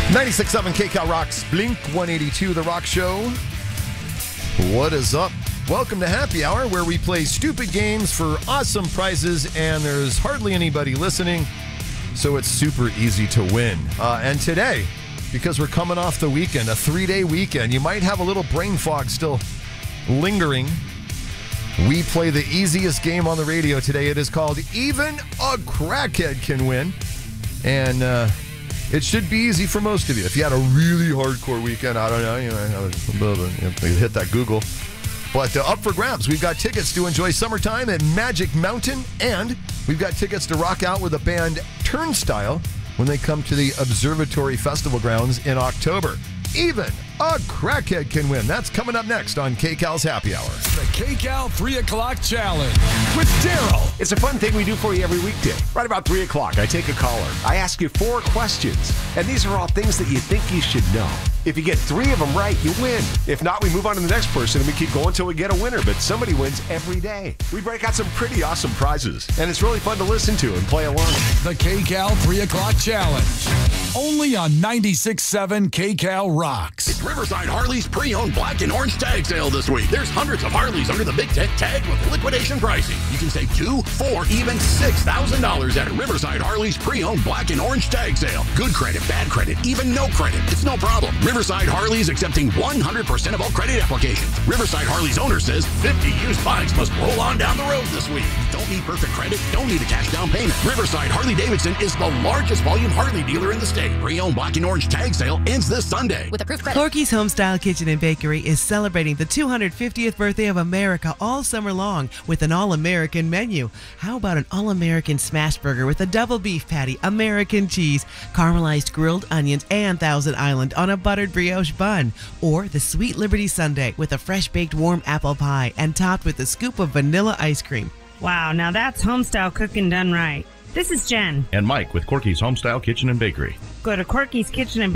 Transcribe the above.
96.7 KCal Rocks, Blink 182, The Rock Show. What is up? Welcome to Happy Hour, where we play stupid games for awesome prizes, and there's hardly anybody listening, so it's super easy to win. And today, because we're coming off the weekend, a 3-day weekend, you might have a little brain fog still lingering. We play the easiest game on the radio today. It is called Even a Crackhead Can Win. And it should be easy for most of you. If you had a really hardcore weekend, I don't know, you hit that Google. But up for grabs, we've got tickets to enjoy summertime at Magic Mountain, and we've got tickets to rock out with the band Turnstile when they come to the Observatory Festival grounds in October. Even a crackhead can win. That's coming up next on KCal's Happy Hour. The KCal 3 o'clock challenge with Daryl. It's a fun thing we do for you every weekday. Right about 3 o'clock, I take a caller. I ask you 4 questions, and these are all things that you think you should know. If you get 3 of them right, you win. If not, we move on to the next person, and we keep going until we get a winner, but somebody wins every day. We break out some pretty awesome prizes, and it's really fun to listen to and play along. The KCal 3 o'clock challenge. Only on 96.7 KCal Rocks. It's Riverside Harley's pre-owned black and orange tag sale this week. There's hundreds of Harleys under the Big Tent tag with liquidation pricing. You can save $2,000, $4,000, even $6,000 at Riverside Harley's pre-owned black and orange tag sale. Good credit, bad credit, even no credit. It's no problem. Riverside Harley's accepting 100% of all credit applications. Riverside Harley's owner says 50 used bikes must roll on down the road this week. Don't need perfect credit, don't need a cash down payment. Riverside Harley-Davidson is the largest volume Harley dealer in the state. Pre-owned black and orange tag sale ends this Sunday. With approved credit. Corky's Homestyle Kitchen and Bakery is celebrating the 250th birthday of America all summer long with an all-American menu. How about an all-American smash burger with a double beef patty, American cheese, caramelized grilled onions, and Thousand Island on a buttered brioche bun? Or the Sweet Liberty Sundae with a fresh-baked warm apple pie and topped with a scoop of vanilla ice cream. Wow, now that's homestyle cooking done right. This is Jen. And Mike with Corky's Homestyle Kitchen and Bakery. Go to Corky's Kitchen and